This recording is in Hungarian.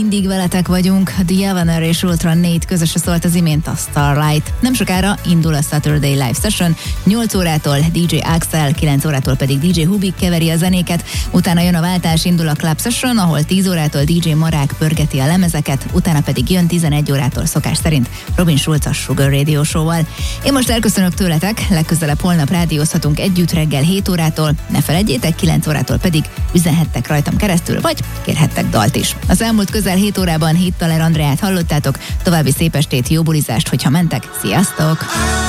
Mindig veletek vagyunk, The Evener és Ultra 4 közösen szólt az imént a Starlight. Nem sokára indul a Saturday Live Session, 8 órától DJ Axel, 9 órától pedig DJ Hubik keveri a zenéket, utána jön a váltás, indul a Club Session, ahol 10 órától DJ Marák pörgeti a lemezeket, utána pedig jön 11 órától szokás szerint Robin Schulz a Sugar Radio Show-val. Én most elköszönök tőletek, legközelebb holnap rádiózhatunk együtt reggel 7 órától, ne felejtjétek, 9 órától pedig üzenhettek rajtam keresztül, vagy kérhettek dalt is. Az elmúlt közel 7 órában Hittaler Andreát hallottátok, további szép estét, jó bulizást, hogyha mentek, sziasztok!